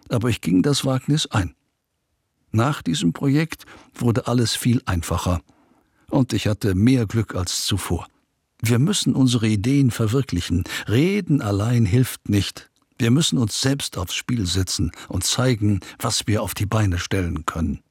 aber ich ging das Wagnis ein. Nach diesem Projekt wurde alles viel einfacher und ich hatte mehr Glück als zuvor. Wir müssen unsere Ideen verwirklichen. Reden allein hilft nicht. Wir müssen uns selbst aufs Spiel setzen und zeigen, was wir auf die Beine stellen können.